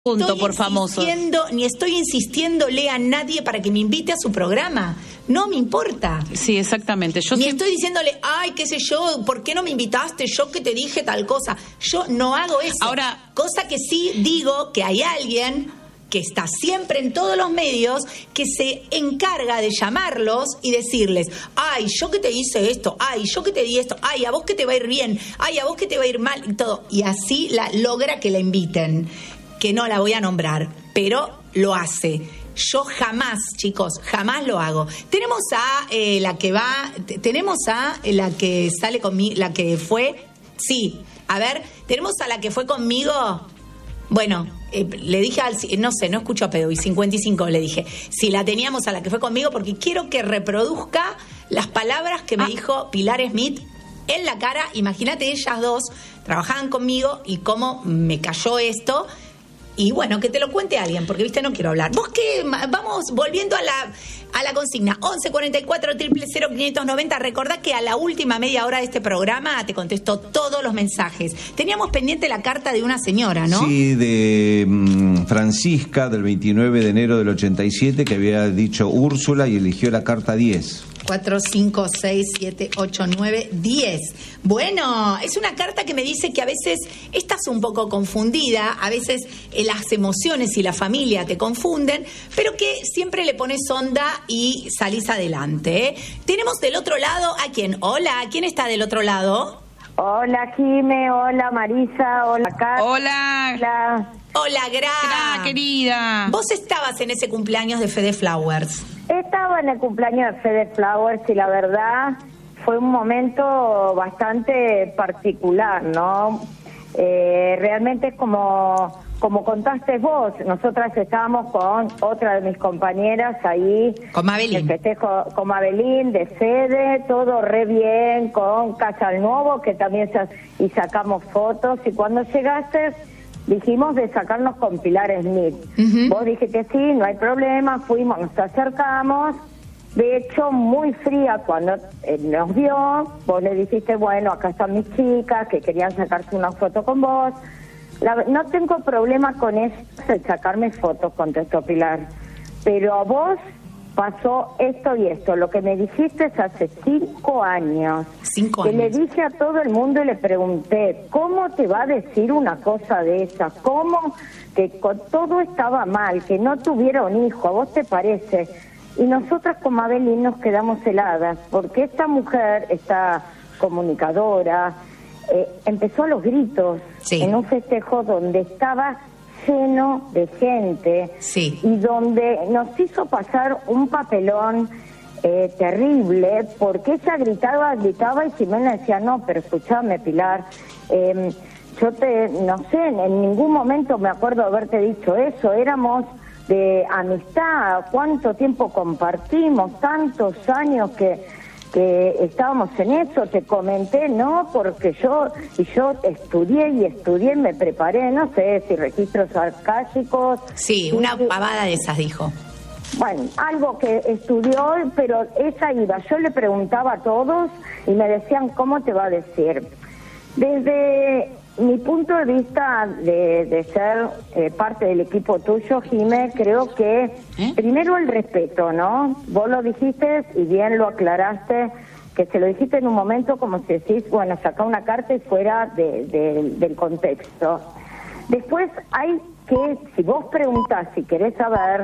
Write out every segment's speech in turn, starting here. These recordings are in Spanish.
Punto por famosos. Ni estoy insistiéndole a nadie para que me invite a su programa. No me importa. Sí, exactamente. Ni estoy diciéndole, ay, qué sé yo, ¿por qué no me invitaste? Yo que te dije tal cosa. Yo no hago eso. Ahora, cosa que sí digo que hay alguien que está siempre en todos los medios, que se encarga de llamarlos y decirles, ay, yo que te hice esto, ay, yo que te di esto, ay, a vos que te va a ir bien, ay, a vos que te va a ir mal, y todo. Y así logra que la inviten, que no la voy a nombrar, pero lo hace. Yo jamás, chicos, jamás lo hago. Tenemos a la que sale conmigo, la que fue, sí, a ver, tenemos a la que fue conmigo. Bueno, le dije no escucho a Pedro, y 55 le dije, si la teníamos a la que fue conmigo, porque quiero que reproduzca las palabras que me dijo Pilar Smith en la cara. Imagínate, ellas dos trabajaban conmigo y cómo me cayó esto. Y bueno, que te lo cuente alguien, porque viste, no quiero hablar. Vos que vamos volviendo a la consigna, 1144-000-590. Recordá que a la última media hora de este programa te contesto todos los mensajes. Teníamos pendiente la carta de una señora, ¿no? Sí, de Francisca, del 29 de enero del 87, que había dicho Úrsula y eligió la carta 10. 4, 5, 6, 7, 8, 9, 10. Bueno, es una carta que me dice que a veces estás un poco confundida, a veces las emociones y la familia te confunden, pero que siempre le pones onda y salís adelante, ¿eh? Tenemos del otro lado a quién. Hola, ¿quién está del otro lado? Hola, Jime, hola, Marisa, hola, Carla. Hola. Hola, Gra, querida. Vos estabas en ese cumpleaños de Fede Flowers. Estaba en el cumpleaños de Fede Flowers y la verdad fue un momento bastante particular, ¿no? Realmente es como contaste vos, nosotras estábamos con otra de mis compañeras ahí. Con Mabelín. El festejo con Mabelín, de Fede, todo re bien, con Casalnuovo, que también y sacamos fotos, y cuando llegaste dijimos de sacarnos con Pilar Smith. Uh-huh. Vos dijiste sí, no hay problema, fuimos, nos acercamos. De hecho, muy fría cuando nos vio, vos le dijiste, bueno, acá están mis chicas que querían sacarse una foto con vos. No tengo problema con eso, de sacarme fotos, contestó Pilar, pero a vos pasó esto y esto. Lo que me dijiste es hace 5 años. 5 años. Que le dije a todo el mundo y le pregunté, ¿cómo te va a decir una cosa de esa? ¿Cómo que todo estaba mal, que no tuviera un hijo? ¿A vos te parece? Y nosotras con Mabelín nos quedamos heladas, porque esta mujer, esta comunicadora, empezó a los gritos, sí, en un festejo donde estaba lleno de gente, sí, y donde nos hizo pasar un papelón terrible, porque ella gritaba y Ximena decía, no, pero escuchame, Pilar, yo no sé, en ningún momento me acuerdo haberte dicho eso, éramos de amistad, cuánto tiempo compartimos, tantos años que estábamos en eso, te comenté, no, porque yo estudié, me preparé, no sé si registros arcásicos. Sí, una pavada de esas dijo. Bueno, algo que estudió, pero ella iba, yo le preguntaba a todos y me decían, ¿cómo te va a decir? Desde mi punto de vista de ser parte del equipo tuyo, Jimé, creo que primero el respeto, ¿no? Vos lo dijiste y bien lo aclaraste, que se lo dijiste en un momento como si decís, bueno, saca una carta y fuera del contexto. Después hay que, si vos preguntás, si querés saber,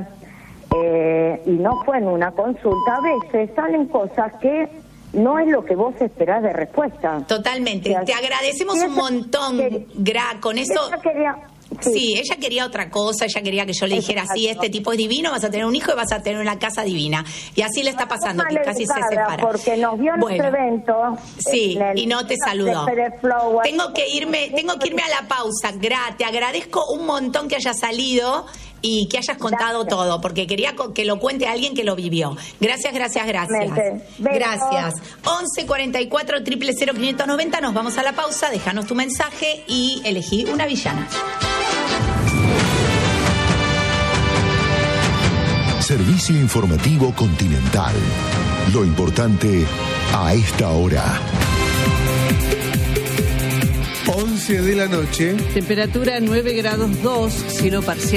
y no fue en una consulta, a veces salen cosas que no es lo que vos esperás de respuesta. Totalmente. O sea, te agradecemos un montón, Gra, con eso. Sí, ella quería otra cosa, ella quería que yo le dijera, sí, este tipo es divino, vas a tener un hijo y vas a tener una casa divina. Y así le está pasando, que casi se separa. Porque nos vio en este evento. Sí, y no te saludó. Tengo que irme a la pausa, Gra, te agradezco un montón que hayas salido y que hayas contado todo, porque quería que lo cuente alguien que lo vivió. Gracias. Gracias. 1144-000-590, nos vamos a la pausa, déjanos tu mensaje y elegí una villana. Servicio Informativo Continental. Lo importante a esta hora. 11 de la noche. Temperatura 9 grados 2, cielo parcial.